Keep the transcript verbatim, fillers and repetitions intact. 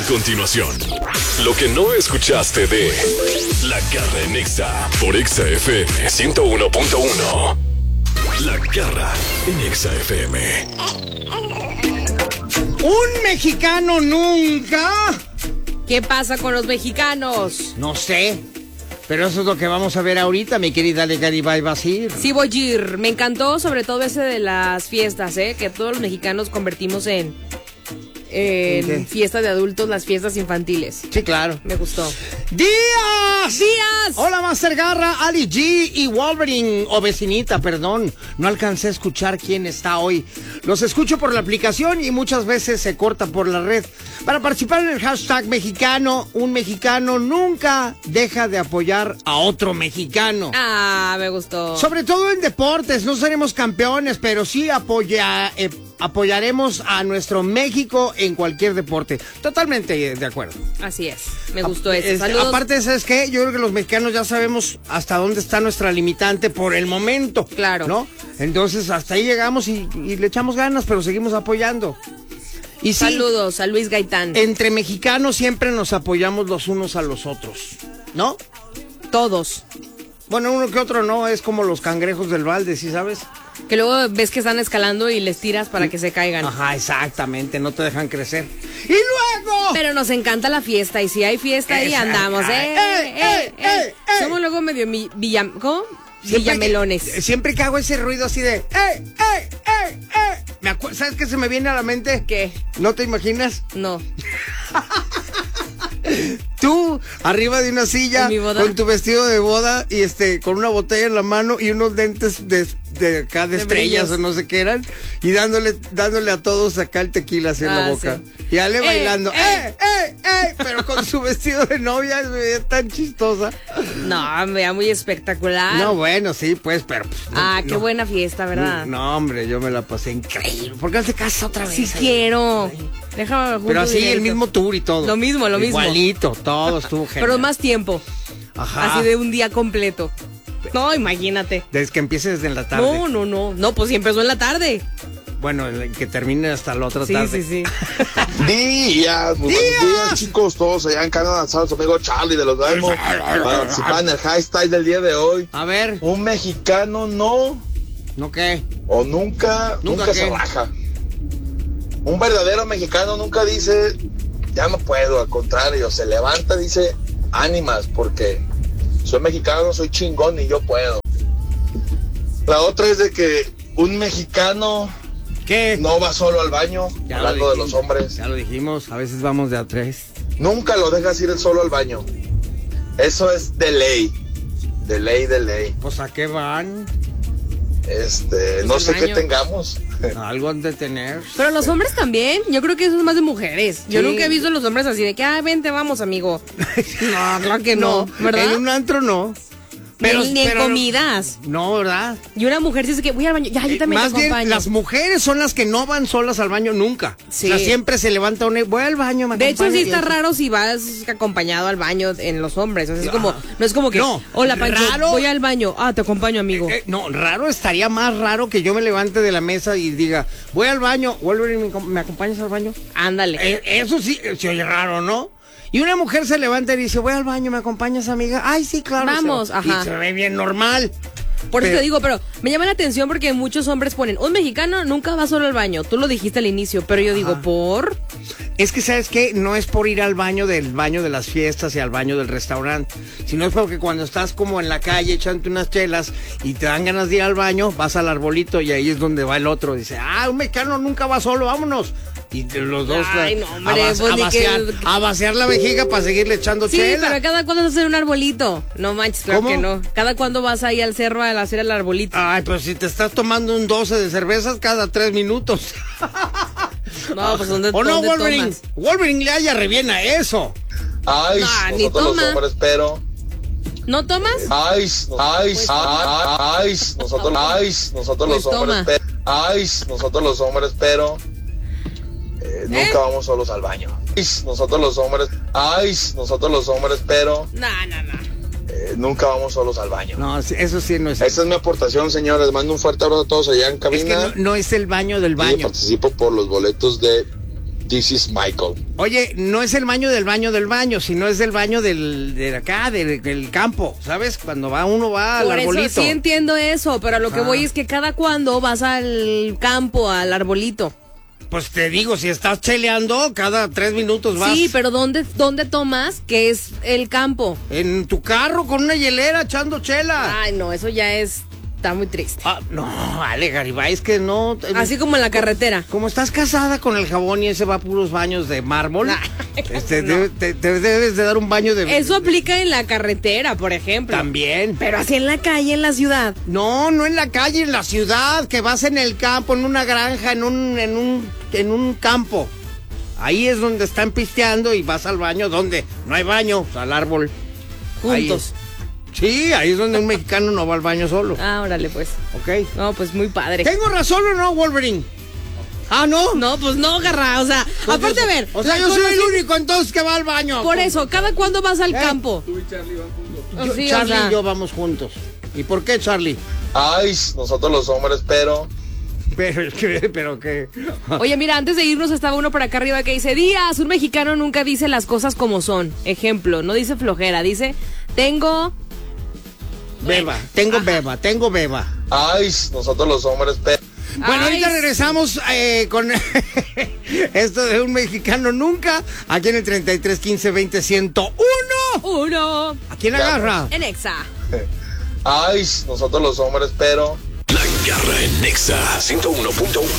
continuación, lo que no escuchaste de La Garra en Exa por Exa F M ciento uno punto uno. La Garra en Exa F M. ¿Un mexicano nunca? ¿Qué pasa con los mexicanos? No sé, pero eso es lo que vamos a ver ahorita, mi querida Garibay Basir. Sí, voy a ir. Me encantó sobre todo ese de las fiestas, ¿eh? Que todos los mexicanos convertimos en... en ¿Qué? fiesta de adultos, las fiestas infantiles. Sí, claro. Me gustó. ¡Díaz! ¡Díaz! Hola, Master Garra, Ali G y Wolverine, o vecinita, perdón. No alcancé a escuchar quién está hoy. Los escucho por la aplicación y muchas veces se corta por la red. Para participar en el hashtag mexicano, un mexicano nunca deja de apoyar a otro mexicano. Ah, me gustó. Sobre todo en deportes, no seremos campeones, pero sí apoya, eh, apoyaremos a nuestro México en cualquier deporte. Totalmente de acuerdo. Así es, me gustó eso. Este, Saludos. aparte, ¿sabes qué? Yo creo que los mexicanos ya sabemos hasta dónde está nuestra limitante por el momento. Claro. ¿No? Entonces, hasta ahí llegamos y, y le echamos ganas, pero seguimos apoyando. Y sí, Saludos a Luis Gaitán. entre mexicanos siempre nos apoyamos los unos a los otros, ¿no? Todos. Bueno, uno que otro no, es como los cangrejos del balde, ¿sí sabes? Que luego ves que están escalando y les tiras para que se caigan. Ajá, exactamente, no te dejan crecer. ¡Y luego! Pero nos encanta la fiesta y si hay fiesta ahí Exacto. andamos. ¡Eh, ¡Eh, eh, eh, eh! eh! Somos luego medio mi, villa, ¿cómo? Siempre Villamelones. Que, siempre que hago ese ruido así de ¡eh, eh, eh, eh! Me acu- ¿Sabes qué se me viene a la mente? ¿Qué? ¿No te imaginas? No. Tú, arriba de una silla, ¿En mi boda? con tu vestido de boda y este, con una botella en la mano y unos lentes de, de acá de, De estrellas brillos. o no sé qué eran, y dándole, dándole a todos acá el tequila así en la Ah, boca. sí. Y Ale ¡Eh, bailando, eh! ¡eh, eh, eh! Pero con su vestido de novia, se veía tan chistosa. No, me veía muy espectacular. No, bueno, sí, pues, pero. pues, Ah, no, qué no. buena fiesta, ¿verdad? No, hombre, yo me la pasé increíble. ¿Por qué no te casas otra vez? Sí quiero. Déjame junto Pero así, dinerito. el mismo tour y todo. Lo mismo, lo mismo. Igualito, todo estuvo genial. Pero más tiempo. Ajá. Así de un día completo. No, imagínate. Desde que empiece desde en la tarde. No, no, no. No, pues sí empezó en la tarde. Bueno, el que termine hasta la otra Sí, tarde. sí, sí. Días, muy buenos días, chicos, todos allá en Canadá, su amigo Charlie de los Diamonds, para participar en el high style del día de hoy. A ver, Un mexicano no ¿no qué? o nunca, ¿Nunca nunca, qué? se raja. Un verdadero mexicano nunca dice, ya no puedo, al contrario, se levanta, dice, ánimas, porque soy mexicano, soy chingón y yo puedo. La otra es de que un mexicano ¿Qué? no va solo al baño, Ya lo hablando de dijimos, los hombres. Ya lo dijimos, a veces vamos de a tres. Nunca lo dejas ir él solo al baño. Eso es de ley. De ley, de ley. Pues ¿a qué van? Este, no al sé qué baño. tengamos. Algo han de tener. Pero los hombres también. Yo creo que eso es más de mujeres. Yo Sí. nunca he visto a los hombres así de que, ah, vente, vamos, amigo. No, claro que no, ¿verdad? En un antro no. Ni- ni en comidas. No, ¿verdad? Y una mujer dice que voy al baño. Ya, yo Eh, también Más te bien, acompaño. las mujeres son las que no van solas al baño nunca. Sí. O sea, siempre se levanta una y voy al baño, me De hecho, acompaña", sí y está eso. raro si vas acompañado al baño en los hombres. O sea, es como, no es como que, No, hola, Pancho, raro. voy al baño. Ah, te acompaño, amigo. Eh, no, raro, estaría más raro que yo me levante de la mesa y diga, voy al baño, Wolverine, ¿me, ¿me acompañas al baño? Ándale. Eh, eso sí, eh, se oye raro, ¿no? Y una mujer se levanta y dice, voy al baño, ¿me acompañas, amiga? Ay, sí, claro. Vamos, se, ajá. Y se ve bien normal. Por eso pero- te digo, pero me llama la atención porque muchos hombres ponen, un mexicano nunca va solo al baño. Tú lo dijiste al inicio, pero yo digo, ¿por? Es que, ¿sabes qué? No es por ir al baño del baño de las fiestas y al baño del restaurante, sino es porque cuando estás como en la calle echándote unas chelas y te dan ganas de ir al baño, vas al arbolito y ahí es donde va el otro. Dice, ah, un mexicano nunca va solo, vámonos. Y de los dos Ay, a- no, hombre, a, vas- pues a ni vaciar, que- a vaciar la vejiga para seguirle echando Sí, chela. pero cada cuando vas a hacer un arbolito. No manches, claro ¿Cómo? que no. Cada cuando vas ahí al cerro a hacer el arbolito. Ay, pero si te estás tomando un doce de cervezas cada tres minutos. No, pues ¿dónde, ¿O no, dónde Wolverine? tomas? Wolverine le haya reviena eso. Ay, No, ni nosotros toma. los hombres, pero. ¿No tomas? Ay, ay, Pues ay, ay, nosotros, ay, nosotros los Pues hombres, toma. pero. Ay, nosotros los hombres, pero. eh, nunca ¿Eh? vamos solos al baño. Ay, nosotros los hombres, ay, nosotros los hombres, pero. No, no, no. eh, nunca vamos solos al baño. No, sí, eso sí no es. Esta es mi aportación, señores. Mando un fuerte abrazo a todos allá en Es cabina. que no, no es el baño del Y baño. participo por los boletos de This is Michael. Oye, no es el baño del baño del baño, sino es del baño del, de acá, del, del campo, ¿sabes? Cuando va uno va al Por arbolito. eso sí entiendo eso, pero a lo que Ah. voy es que cada cuando vas al campo, al arbolito. Pues te digo, si estás cheleando, cada tres minutos vas. Sí, pero ¿dónde, ¿dónde tomas que es el campo? En tu carro con una hielera echando chela. Ay, no, eso ya es... Está muy triste. Ah, no, vale, Garibay, es que no. Así como en la carretera. Como estás casada con el jabón y ese va a puros baños de mármol, Ay, este, no. debe- te, te debes de dar un baño de... Eso aplica en la carretera, por ejemplo. También. Pero así en la calle, en la ciudad. No, no en la calle, en la ciudad, que vas en el campo, en una granja, en un, en un, en un campo. Ahí es donde están pisteando y vas al baño, ¿dónde? No hay baño, al árbol. Ahí Juntos. es. Sí, ahí es donde un mexicano no va al baño solo. Ah, órale, pues. ¿Ok? No, pues muy padre. ¿Tengo razón o no, Wolverine? Ah, ¿no? No, pues no, Garra. O sea, Pues aparte, yo- a ver. O sea, yo soy el único entonces que va al baño. Por eso, ¿cada cuándo vas al ¿Eh? campo? Yo- Sí, o Charlie sea. y yo vamos juntos. ¿Y por qué, Charlie? Ay, nosotros los hombres, pero Pero es que, pero que... Oye, mira, antes de irnos estaba uno por acá arriba que dice, Díaz, un mexicano nunca dice las cosas como son. Ejemplo, no dice flojera, dice, tengo... Beba, tengo beba, tengo beba. ay, nosotros los hombres, pero Bueno, Ay, ahorita regresamos eh, con esto de un mexicano nunca, aquí en el treinta y tres quince veinte ciento uno. Uno. ¿A quién agarra? En Exa. ay, nosotros los hombres, pero La Garra en Nexa ciento uno punto uno.